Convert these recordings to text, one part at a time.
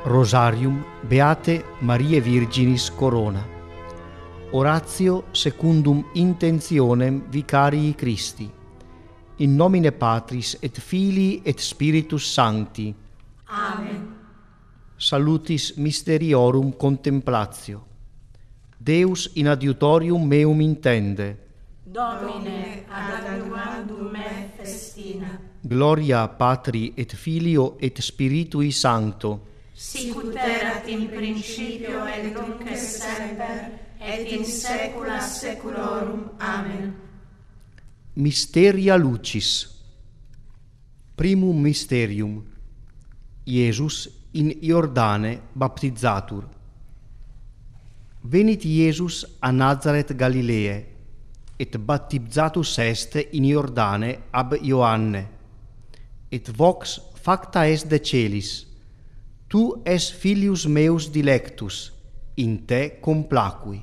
Rosarium Beate Mariae Virginis Corona. Oratio secundum intentionem Vicarii Christi. In nomine Patris et Filii et Spiritus Sancti. Amen. Salutis mysteriorum contemplatio. Deus in adiutorium meum intende. Domine ad adiuvandum me festina. Gloria Patri et Filio et Spiritui Sancto. Sicut erat in principio et nunc et semper et in saecula saeculorum. Amen. Mysteria Lucis. Primum mysterium. Iesus in Iordane baptizatur. Venit Iesus a Nazaret Galileae, et baptizatus est in Iordane ab Ioanne, et vox facta est de celis, tu es filius meus dilectus, in te complacui.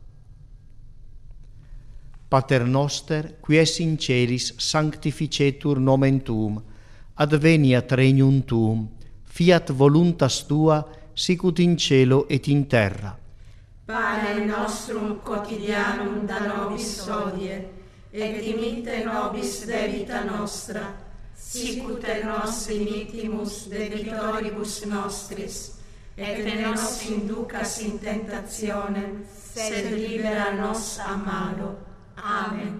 Pater noster, qui es in celis, sanctificetur nomen tuum, adveniat regnum tuum, fiat voluntas tua, sicut in cielo et in terra. Pane nostrum quotidianum da nobis hodie, et dimitte nobis debita nostra, sicut et nos dimittimus debitoribus nostris, et ne nos inducas in tentationem, sed libera nos a malo. Amen.